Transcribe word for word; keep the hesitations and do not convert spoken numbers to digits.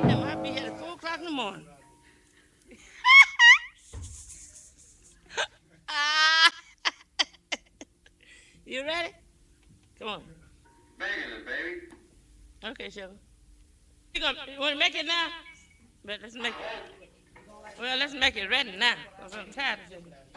It might be here at four o'clock in the morning. Ah, you ready? Come on. Banging it, baby. Okay, Sugar. You gonna you want to make it now? But let's make it. Well, let's make it ready now. Cause I'm tired of this.